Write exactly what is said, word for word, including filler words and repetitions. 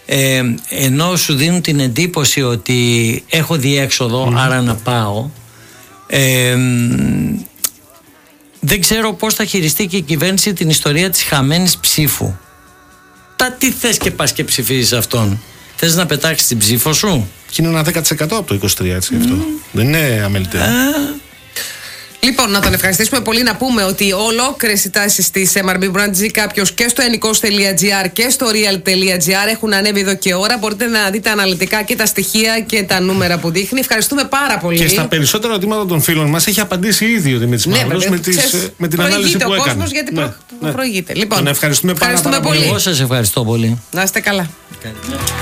ε, ενώ σου δίνουν την εντύπωση ότι έχω διέξοδο, mm. άρα να πάω, ε, δεν ξέρω πώς θα χειριστεί και η κυβέρνηση την ιστορία της χαμένης ψήφου. Τα τι θες και πας και ψηφίζεις αυτόν? Θες να πετάξεις την ψήφο σου? Και είναι ένα δέκα τοις εκατό από το είκοσι τρία, έτσι, mm. αυτό. Δεν είναι αμεληταίο. Uh. Λοιπόν, να τον ευχαριστήσουμε πολύ. Να πούμε ότι ολόκληρες οι τάσεις της εμ αρ μπι μπορεί να τις δει κάποιος και στο ενικός τελεία τζι άρ και στο real τελεία τζι άρ. Έχουν ανέβει εδώ και ώρα. Μπορείτε να δείτε αναλυτικά και τα στοιχεία και τα νούμερα που δείχνει. Ευχαριστούμε πάρα πολύ. Και στα περισσότερα ερωτήματα των φίλων μας έχει απαντήσει ήδη ο Δημήτρης ναι, Μαύρος με, με την ανάλυση που έκανε. Ο κόσμος γιατί ναι, προ... ναι. προηγείται. Λοιπόν, τον ευχαριστούμε πάρα, πάρα πολύ. Εγώ σας ευχαριστώ πολύ. Να είστε καλά.